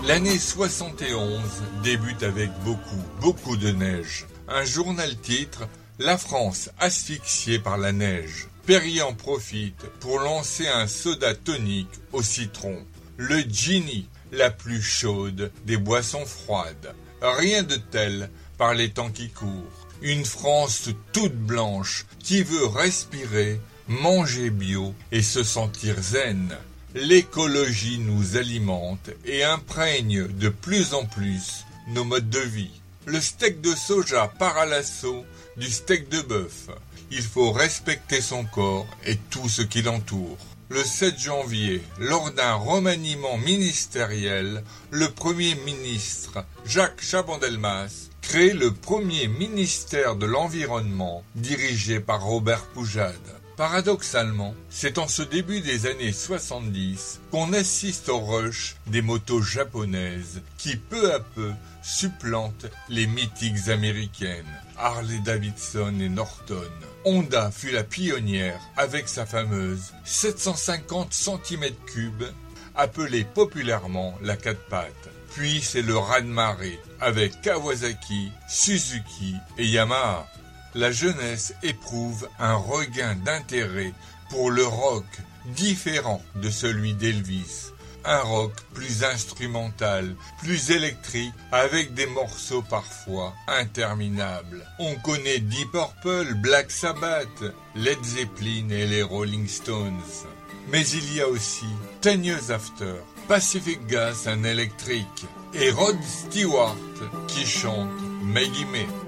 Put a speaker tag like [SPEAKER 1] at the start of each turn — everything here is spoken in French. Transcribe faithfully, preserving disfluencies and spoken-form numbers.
[SPEAKER 1] L'année soixante et onze débute avec beaucoup, beaucoup de neige. Un journal titre « La France asphyxiée par la neige ». Perrier en profite pour lancer un soda tonique au citron. Le Genie, la plus chaude des boissons froides. Rien de tel par les temps qui courent. Une France toute blanche qui veut respirer, manger bio et se sentir zen. L'écologie nous alimente et imprègne de plus en plus nos modes de vie. Le steak de soja part à l'assaut du steak de bœuf. Il faut respecter son corps et tout ce qui l'entoure. Le sept janvier, lors d'un remaniement ministériel, le Premier ministre Jacques Chaban-Delmas crée le premier ministère de l'Environnement dirigé par Robert Poujade. Paradoxalement, c'est en ce début des années soixante-dix qu'on assiste au rush des motos japonaises qui peu à peu supplantent les mythiques américaines, Harley-Davidson et Norton. Honda fut la pionnière avec sa fameuse sept cent cinquante centimètres cubes, appelée populairement la quatre pattes. Puis c'est le raz-de-marée avec Kawasaki, Suzuki et Yamaha. La jeunesse éprouve un regain d'intérêt pour le rock différent de celui d'Elvis. Un rock plus instrumental, plus électrique, avec des morceaux parfois interminables. On connaît Deep Purple, Black Sabbath, Led Zeppelin et les Rolling Stones. Mais il y a aussi Ten Years After, Pacific Gas and Electric et Rod Stewart qui chante Maggie May.